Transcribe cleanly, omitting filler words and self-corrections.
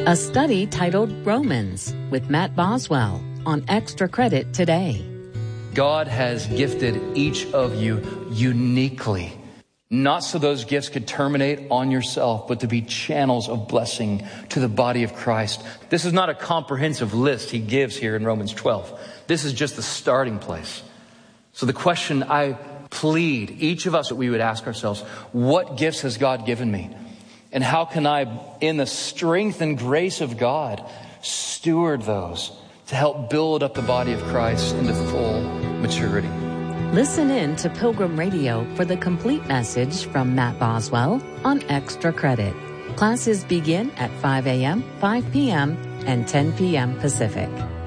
A study titled Romans with Matt Boswell on Extra Credit today. God has gifted each of you uniquely, not so those gifts could terminate on yourself, but to be channels of blessing to the body of Christ. This is not a comprehensive list he gives here in Romans 12. This is just the starting place. So the question I plead, each of us, that we would ask ourselves, what gifts has God given me? And how can I, in the strength and grace of God, steward those to help build up the body of Christ into full maturity? Listen in to Pilgrim Radio for the complete message from Matt Boswell on Extra Credit. Classes begin at 5 a.m., 5 p.m., and 10 p.m. Pacific.